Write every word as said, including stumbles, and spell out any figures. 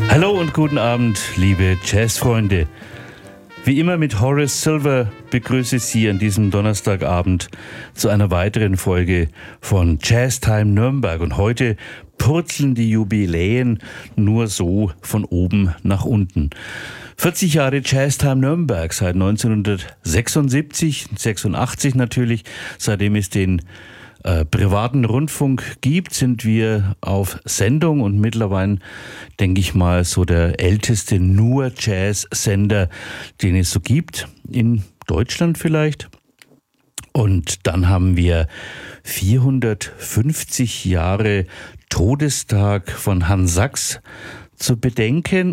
Hallo und guten Abend, liebe Jazzfreunde. Wie immer mit Horace Silver begrüße ich Sie an diesem Donnerstagabend zu einer weiteren Folge von Jazztime Nürnberg. Und heute purzeln die Jubiläen nur so von oben nach unten. vierzig Jahre Jazztime Nürnberg seit neunzehnhundertsechsundsiebzig, sechsundachtzig natürlich, seitdem es den Äh, privaten Rundfunk gibt, sind wir auf Sendung und mittlerweile, denke ich mal, so der älteste nur Jazz-Sender, den es so gibt, in Deutschland vielleicht. Und dann haben wir vierhundertfünfzig Jahre Todestag von Hans Sachs zu bedenken.